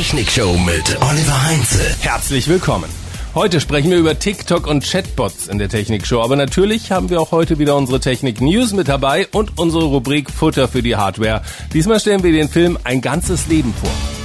Technikshow mit Oliver Heinze. Herzlich willkommen. Heute sprechen wir über TikTok und Chatbots in der Technikshow. Aber natürlich haben wir auch heute wieder unsere Technik-News mit dabei und unsere Rubrik Futter für die Hardware. Diesmal stellen wir den Film Ein ganzes Leben vor.